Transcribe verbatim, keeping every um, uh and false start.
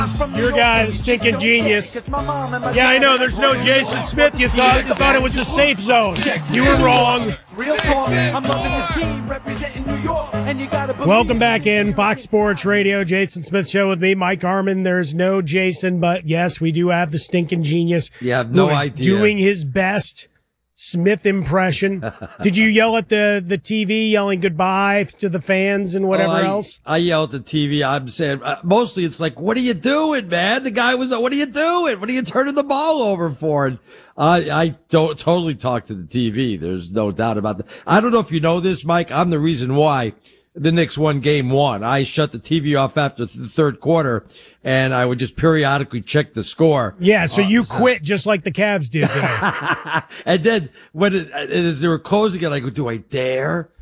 Your guy, the stinking genius. Yeah, I know. There's no Jason Smith. You thought you thought it was a safe zone. You were wrong. Welcome back in Fox Sports Radio. Jason Smith Show with me, Mike Harmon. There's no Jason, but yes, we do have the stinking genius. You have no who is idea. Doing his best Smith impression. Did you yell at the, the T V, yelling goodbye to the fans and whatever oh, I, else? I yell at the T V. I'm saying, uh, mostly it's like, what are you doing, man? The guy was, what are you doing? What are you turning the ball over for? And I, I don't totally talk to the T V. There's no doubt about that. I don't know if you know this, Mike. I'm the reason why the Knicks won game one. I shut the T V off after the third quarter, and I would just periodically check the score. Yeah, so uh, you quit just like the Cavs did today. And then when it, as they were closing it, I go, do I dare?